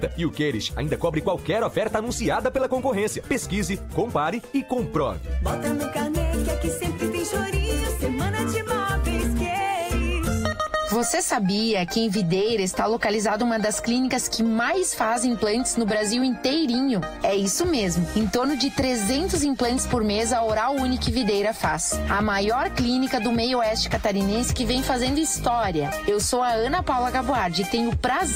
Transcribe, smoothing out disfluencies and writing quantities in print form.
E o Queires ainda cobre qualquer oferta anunciada pela concorrência. Pesquise, compare e comprove. Bota no carnê que aqui sempre tem chorinho. Semana de móveis Queires. Você sabia que em Videira está localizada uma das clínicas que mais fazem implantes no Brasil inteirinho? É isso mesmo, em torno de 300 implantes por mês a Oral Unique Videira faz. A maior clínica do meio oeste catarinense que vem fazendo história. Eu sou a Ana Paula Gaboardi e tenho o prazer